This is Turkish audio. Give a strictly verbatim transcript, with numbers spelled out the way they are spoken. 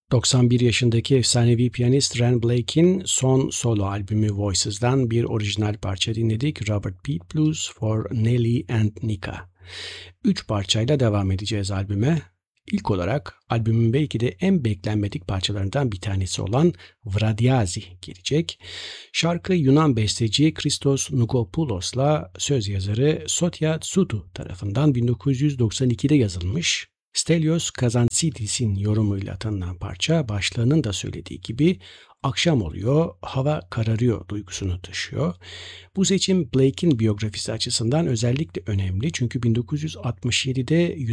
doksan bir yaşındaki efsanevi piyanist Ren Blake'in son solo albümü Voices'dan bir orijinal parça dinledik. Robert Pete Blues for Nelly and Nika. Üç parçayla devam edeceğiz albüme. İlk olarak albümün belki de en beklenmedik parçalarından bir tanesi olan Vradiazi gelecek. Şarkı Yunan besteci Christos Noukopoulos'la söz yazarı Sotia Tsutu tarafından bin dokuz yüz doksan ikide yazılmış. Stelios Kazantzidis'in yorumuyla tanınan parça başlığının da söylediği gibi akşam oluyor, hava kararıyor duygusunu taşıyor. Bu seçim Blake'in biyografisi açısından özellikle önemli çünkü bin dokuz yüz altmış yedide